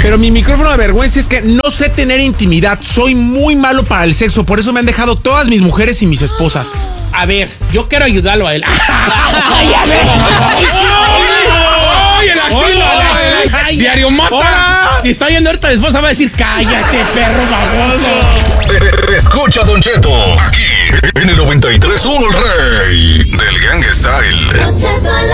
Pero mi micrófono de vergüenza es que no sé tener intimidad. Soy muy malo para el sexo. Por eso me han dejado todas mis mujeres y mis esposas. A ver, yo quiero ayudarlo a él. ¡Ay, a ver! ¡Ay, el activo! ¡Diario Mota! Si está oyendo ahorita, la esposa va a decir, cállate, perro baboso. Escucha, Don Cheto, aquí en el 93.1 El Rey del Gang Style. Don Cheto al